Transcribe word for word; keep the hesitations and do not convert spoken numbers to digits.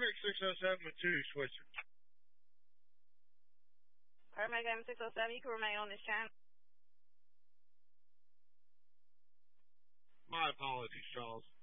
Perfect six oh seven with two, switcher. Perfect M six oh seven, you can remain on this channel. My apologies, Charles.